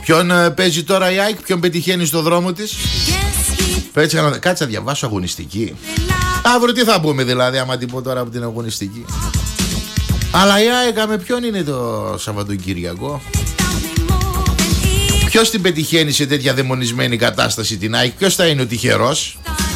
Ποιον παίζει τώρα η ΑΕΚ, ποιον πετυχαίνει στο δρόμο της. Κάτσε να διαβάσω αγωνιστική. Αύριο τι θα πούμε δηλαδή, άμα την πω τώρα από την αγωνιστική. Αλλά η ΑΕΚ με ποιον είναι το Σαββατοκύριακο? Ποιος την πετυχαίνει σε τέτοια δαιμονισμένη κατάσταση την ΑΕΚ? Ποιος θα είναι ο τυχερός?